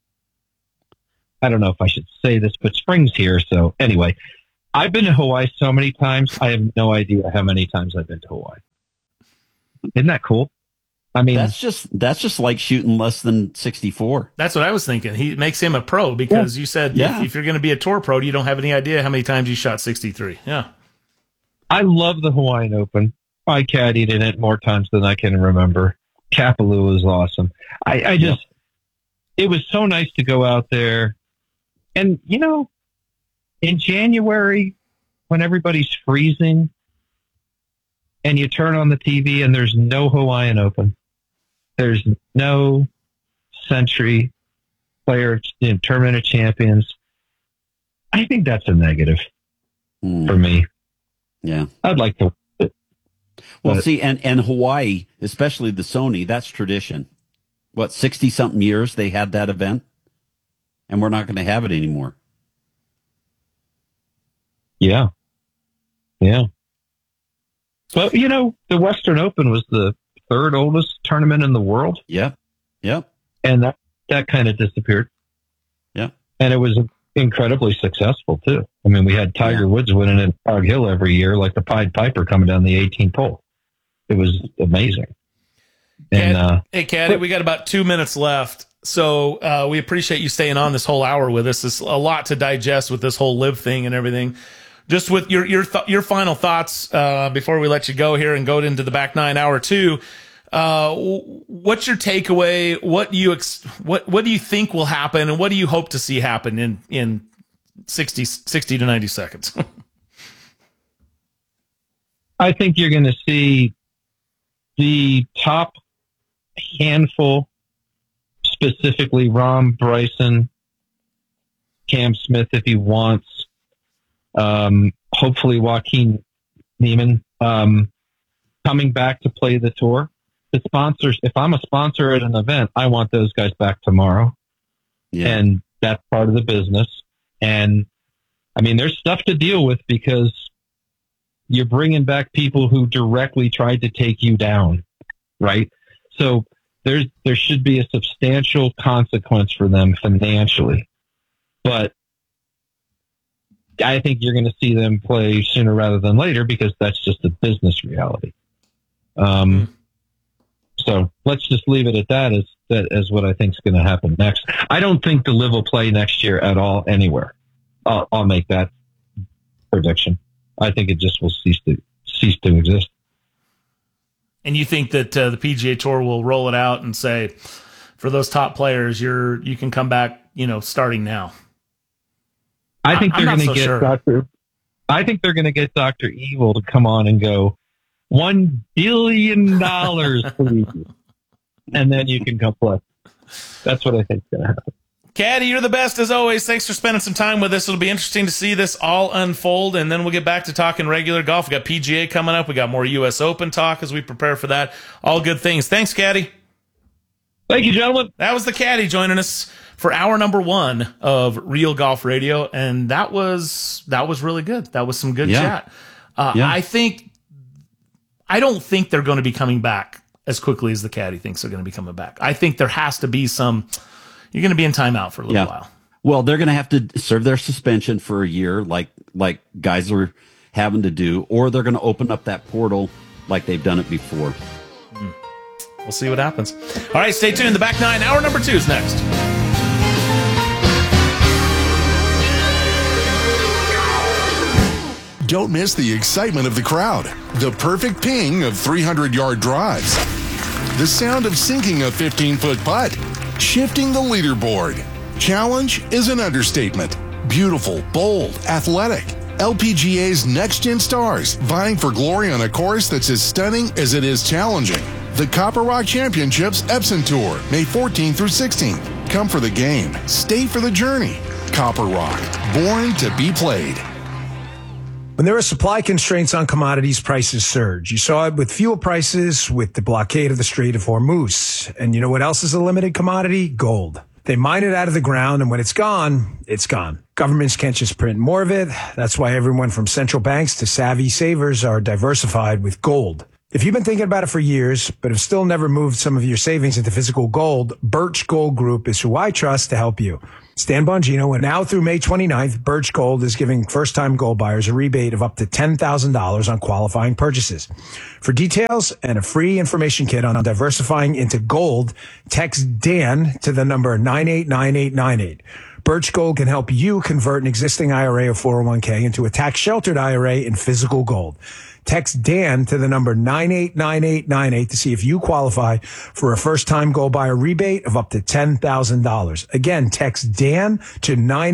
I don't know if I should say this, but spring's here. So anyway, I've been to Hawaii so many times. I have no idea how many times I've been to Hawaii. Isn't that cool? I mean, that's just like shooting less than 64. That's what I was thinking. He makes him a pro because you said if you're going to be a tour pro, you don't have any idea how many times you shot 63. Yeah. I love the Hawaiian Open. I caddied in it more times than I can remember. Kapalua was awesome. It was so nice to go out there. And, you know, in January, when everybody's freezing and you turn on the TV and there's no Hawaiian Open, there's no Century Player Tournament of Champions, I think that's a negative for me. Yeah. I'd like to. Well, see, and Hawaii, especially the Sony, that's tradition. What, 60-something years they had that event? And we're not going to have it anymore. Yeah. But, you know, the Western Open was the third oldest tournament in the world. Yep. And that kind of disappeared. Yeah. And it was incredibly successful, too. I mean, we had Tiger Woods winning at Frog Hill every year, like the Pied Piper coming down the 18th hole. It was amazing. And hey, Caddy, we got about 2 minutes left. So we appreciate you staying on this whole hour with us. There's a lot to digest with this whole live thing and everything. Just with your final thoughts before we let you go here and go into the back nine, hour two. What's your takeaway? What do you think will happen, and what do you hope to see happen in 60 to 90 seconds? I think you're going to see the top handful, specifically Rahm, Bryson, Cam Smith, if he wants, hopefully Joaquin Niemann, coming back to play the tour. The sponsors, if I'm a sponsor at an event, I want those guys back tomorrow. Yeah. And that's part of the business. And I mean, there's stuff to deal with because you're bringing back people who directly tried to take you down, right? So there should be a substantial consequence for them financially. But I think you're going to see them play sooner rather than later because that's just a business reality. So let's just leave it at that as what I think is going to happen next. I don't think the LIV will play next year at all anywhere. I'll make that prediction. I think it just will cease to exist. And you think that the PGA Tour will roll it out and say, for those top players, you can come back, starting now? I think they're going to get I think they're going to get Dr. Evil to come on and go, $1 billion, please. And then you can come play. That's what I think is going to happen. Caddy, you're the best as always. Thanks for spending some time with us. It'll be interesting to see this all unfold, and then we'll get back to talking regular golf. We got PGA coming up. We got more U.S. Open talk as we prepare for that. All good things. Thanks, Caddy. Thank you, gentlemen. That was the Caddy joining us for hour number 1 of Real Golf Radio, and that was really good. That was some good chat. I don't think they're going to be coming back as quickly as the Caddy thinks they're going to be coming back. I think there has to be you're going to be in timeout for a little while. Well, they're going to have to serve their suspension for a year like guys are having to do, or they're going to open up that portal like they've done it before. We'll see what happens. All right, stay tuned. The back nine, hour number 2 is next. Don't miss the excitement of the crowd, the perfect ping of 300-yard drives, the sound of sinking a 15-foot putt, shifting the leaderboard. Challenge is an understatement. Beautiful, bold, athletic. LPGA's next-gen stars vying for glory on a course that's as stunning as it is challenging. The Copper Rock Championships Epson Tour, May 14th through 16th. Come for the game. Stay for the journey. Copper Rock, born to be played. When there are supply constraints on commodities, prices surge. You saw it with fuel prices, with the blockade of the Strait of Hormuz. And you know what else is a limited commodity? Gold. They mine it out of the ground, and when it's gone, it's gone. Governments can't just print more of it. That's why everyone from central banks to savvy savers are diversified with gold. If you've been thinking about it for years, but have still never moved some of your savings into physical gold, Birch Gold Group is who I trust to help you. Stan Bongino, and now through May 29th, Birch Gold is giving first-time gold buyers a rebate of up to $10,000 on qualifying purchases. For details and a free information kit on diversifying into gold, text Dan to the number 989898. Birch Gold can help you convert an existing IRA or 401k into a tax-sheltered IRA in physical gold. Text Dan to the number 989898 to see if you qualify for a first-time gold buyer rebate of up to $10,000. Again, text Dan to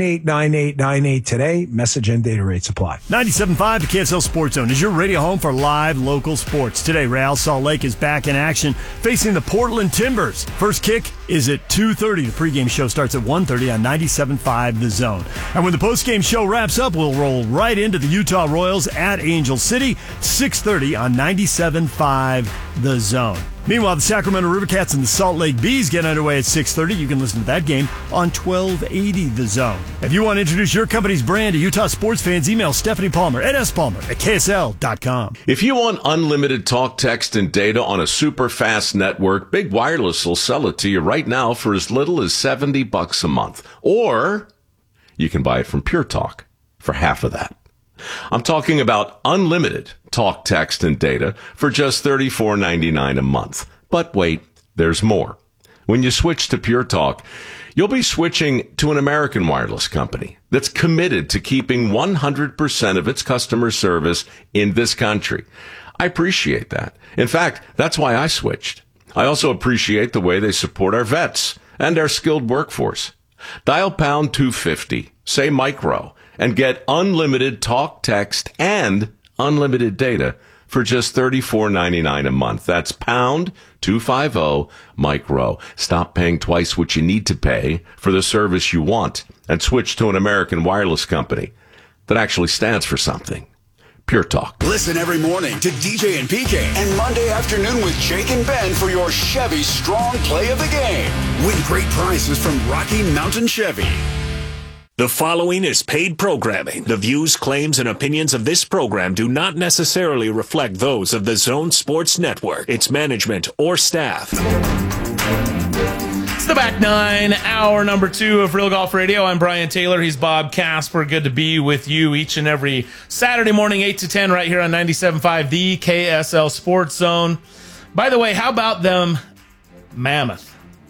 989898 today. Message and data rate supply. 97.5 to KSL Sports Zone is your radio home for live local sports. Today, Real Salt Lake is back in action facing the Portland Timbers. First kick is at 2:30. The pregame show starts at 1:30 on 97.5 The Zone. And when the postgame show wraps up, we'll roll right into the Utah Royals at Angel City, 6:30 on 97.5 The Zone. Meanwhile, the Sacramento Rivercats and the Salt Lake Bees get underway at 6:30. You can listen to that game on 1280 The Zone. If you want to introduce your company's brand to Utah sports fans, email Stephanie Palmer at spalmer@ksl.com. If you want unlimited talk, text, and data on a super fast network, Big Wireless will sell it to you right now for as little as $70 a month. Or you can buy it from Pure Talk for half of that. I'm talking about unlimited talk, text, and data for just $34.99 a month. But wait, there's more. When you switch to Pure Talk, you'll be switching to an American wireless company that's committed to keeping 100% of its customer service in this country. I appreciate that. In fact, that's why I switched. I also appreciate the way they support our vets and our skilled workforce. Dial pound 250, say micro, and get unlimited talk, text, and unlimited data for just $34.99 a month. That's pound 250 micro. Stop paying twice what you need to pay for the service you want and switch to an American wireless company that actually stands for something. Pure Talk. Listen every morning to DJ and PK and Monday afternoon with Jake and Ben for your Chevy Strong Play of the Game. Win great prizes from Rocky Mountain Chevy. The following is paid programming. The views, claims, and opinions of this program do not necessarily reflect those of the Zone Sports Network, its management, or staff. It's the Back Nine, hour number 2 of Real Golf Radio. I'm Brian Taylor. He's Bob Casper. Good to be with you each and every Saturday morning, 8 to 10, right here on 97.5, the KSL Sports Zone. By the way, how about them Mammoth?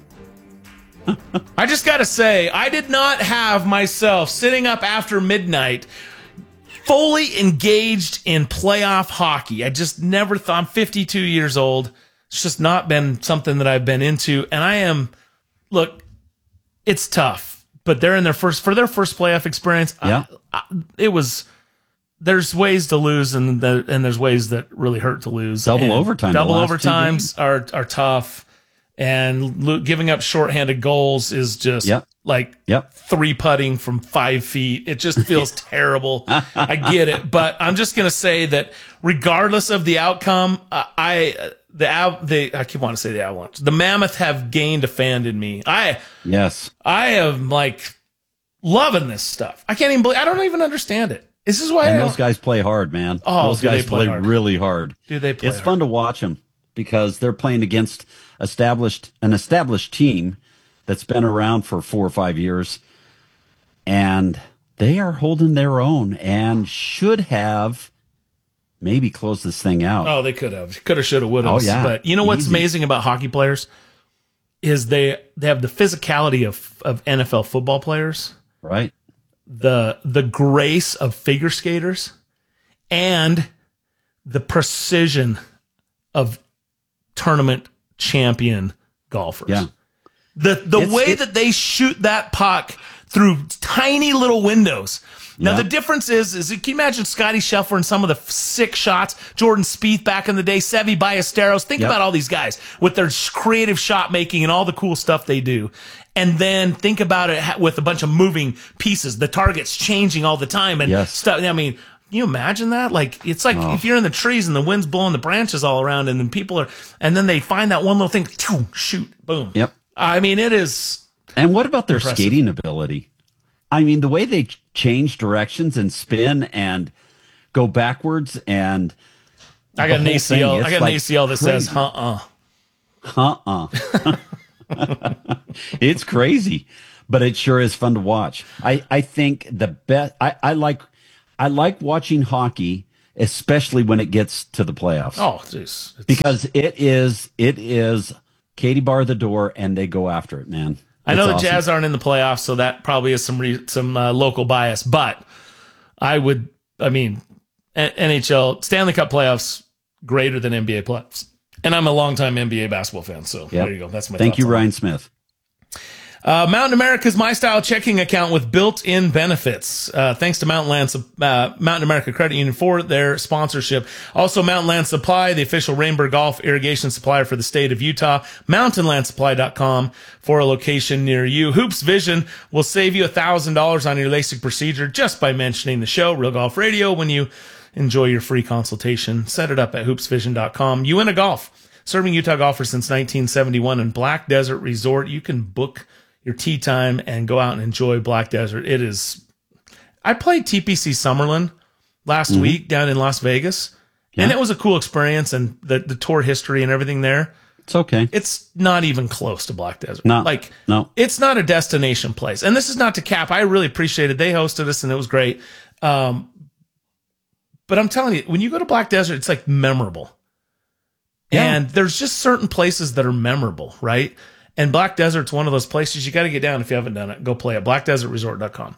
I just got to say, I did not have myself sitting up after midnight fully engaged in playoff hockey. I just never thought. I'm 52 years old. It's just not been something that I've been into. And look, it's tough, but they're in their first playoff experience. Yeah. There's ways to lose and there's ways that really hurt to lose. Double overtimes are tough. And giving up shorthanded goals is just three putting from 5 feet. It just feels terrible. I get it, but I'm just going to say that regardless of the outcome, I keep wanting to say the Avalanche. The Mammoth have gained a fan in me. I am loving this stuff. I don't even understand it. This is why those guys play hard, man. Oh, those guys play really hard. Do they play It's fun to watch them because they're playing against an established team that's been around for 4 or 5 years, and they are holding their own and should have maybe closed this thing out. Oh, they could have, should have, would have. Oh, yeah. But you know what's amazing about hockey players is they have the physicality of NFL football players, right? The grace of figure skaters and the precision of tournament champion golfers. Yeah. The way that they shoot that puck through tiny little windows. Now, the difference is can you imagine Scotty Scheffler and some of the sick shots, Jordan Spieth back in the day, Seve Ballesteros? Think about all these guys with their creative shot making and all the cool stuff they do. And then think about it with a bunch of moving pieces, the targets changing all the time and stuff. I mean, Can you imagine that? Like, it's like if you're in the trees and the wind's blowing the branches all around, and then then they find that one little thing, shoot, boom. Yep. I mean, it is. And what about their impressive. skating ability? I mean, the way they change directions and spin and go backwards, and I got an ACL. I got an ACL that says, It's crazy, but it sure is fun to watch. I think the best. I like watching hockey, especially when it gets to the playoffs. Oh, jeez. Because it is Katie bar the door, and they go after it, man. I know the awesome. Jazz aren't in the playoffs, so that probably is some local bias. But NHL Stanley Cup playoffs greater than NBA playoffs, and I'm a longtime NBA basketball fan. So there you go. That's my. Thank you, thoughts on Ryan Smith. Mountain America's My Style checking account with built-in benefits. Thanks to Mountain America Credit Union for their sponsorship. Also, Mountain Land Supply, the official Rainbow Golf irrigation supplier for the state of Utah. MountainLandSupply.com for a location near you. Hoops Vision will save you $1,000 on your LASIK procedure just by mentioning the show, Real Golf Radio, when you enjoy your free consultation. Set it up at hoopsvision.com. Uinta Golf, serving Utah golfers since 1971, and Black Desert Resort. You can book your tee time and go out and enjoy Black Desert. It is. I played TPC Summerlin last week down in Las Vegas, and it was a cool experience, and the tour history and everything there. It's okay. It's not even close to Black Desert. No. It's not a destination place. And this is not to cap. I really appreciated. They hosted us, and it was great. But I'm telling you, when you go to Black Desert, it's like memorable. Yeah. And there's just certain places that are memorable, right? And Black Desert's one of those places you got to get down if you haven't done it. Go play at blackdesertresort.com.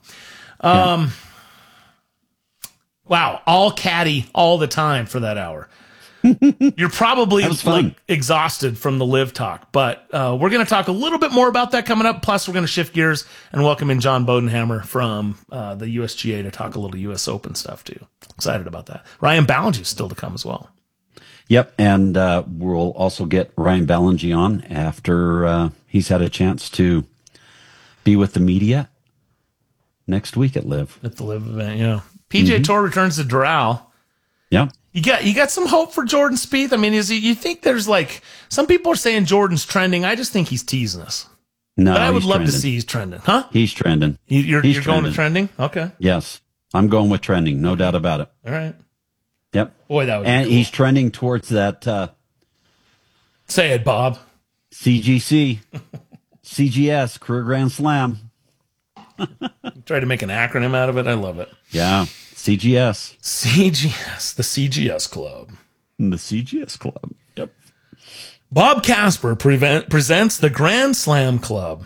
Wow, all caddy all the time for that hour. You're probably exhausted from the live talk, but we're going to talk a little bit more about that coming up. Plus, we're going to shift gears and welcome in John Bodenhammer from the USGA to talk a little US Open stuff too. Excited about that. Ryan Ballinger is still to come as well. Yep, and we'll also get Ryan Ballinger on after he's had a chance to be with the media next week at Live. At the Live event, yeah. PGA Tour returns to Doral. Yeah. You got some hope for Jordan Spieth? I mean, you think there's like, some people are saying Jordan's trending. I just think he's teasing us. No, but I would love trending. to see he's trending. Huh? He's trending. You're going to trending? Okay. Yes. I'm going with trending. No doubt about it. All right. Yep. Boy, that would and be cool. He's trending towards that. Say it, Bob. CGC. CGS, Career Grand Slam. Try to make an acronym out of it. I love it. Yeah. CGS. CGS. The CGS Club. The CGS Club. Yep. Bob Casper presents the Grand Slam Club.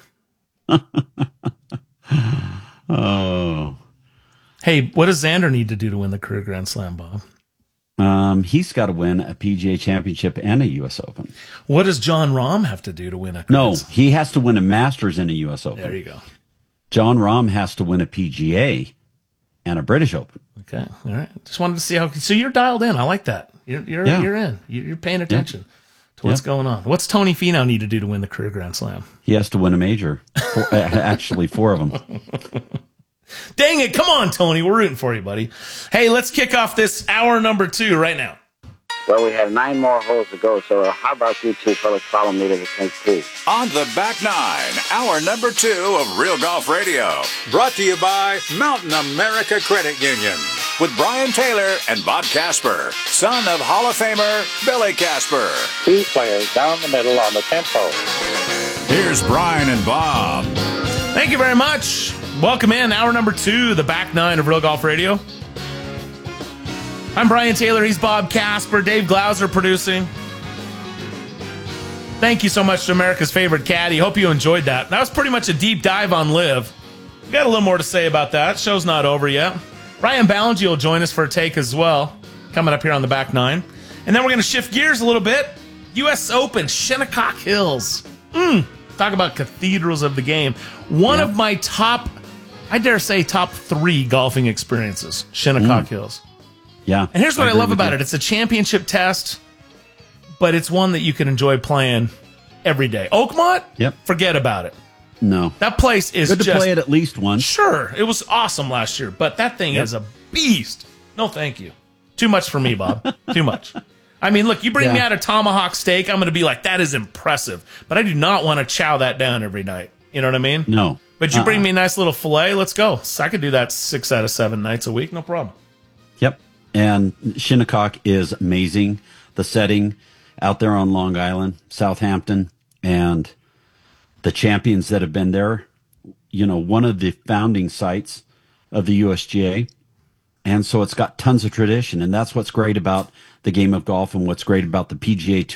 Oh. Hey, what does Xander need to do to win the Career Grand Slam, Bob? He's got to win a PGA Championship and a U.S. Open. What does John Rahm have to do to win a No, he has to win a Masters and a U.S. Open. There you go. John Rahm has to win a PGA and a British Open. Okay, all right. Just wanted to see how. So you're dialed in. I like that. You're in. You're paying attention to what's going on. What's Tony Finau need to do to win the Career Grand Slam? He has to win a major. Actually, 4 of them. Dang it. Come on, Tony. We're rooting for you, buddy. Hey, let's kick off this hour number 2 right now. Well, we have 9 more holes to go, so how about you two fellas follow me to the 10th tee? On the back 9, hour number 2 of Real Golf Radio. Brought to you by Mountain America Credit Union. With Brian Taylor and Bob Casper, son of Hall of Famer Billy Casper. 2 players down the middle on the 10th hole. Here's Brian and Bob. Thank you very much. Welcome in, hour number 2, the back 9 of Real Golf Radio. I'm Brian Taylor, he's Bob Casper, Dave Glauser producing. Thank you so much to America's favorite caddy. Hope you enjoyed that. That was pretty much a deep dive on Live. We got a little more to say about that. Show's not over yet. Ryan Ballinger will join us for a take as well, coming up here on the back 9. And then we're going to shift gears a little bit. U.S. Open, Shinnecock Hills. Talk about cathedrals of the game. One of my top 3 golfing experiences, Shinnecock Hills. Yeah. And here's what I love about it. It's a championship test, but it's one that you can enjoy playing every day. Oakmont? Yep. Forget about it. No. That place is good to just... play it at least once. Sure. It was awesome last year, but that thing is a beast. No, thank you. Too much for me, Bob. Too much. I mean, look, you bring me out a tomahawk steak, I'm going to be like, that is impressive. But I do not want to chow that down every night. You know what I mean? No. But you bring me a nice little filet, let's go. So I could do that 6 out of 7 nights a week, no problem. Yep. And Shinnecock is amazing. The setting out there on Long Island, Southampton, and the champions that have been there, you know, one of the founding sites of the USGA. And so it's got tons of tradition. And that's what's great about the game of golf and what's great about the PGA Tour.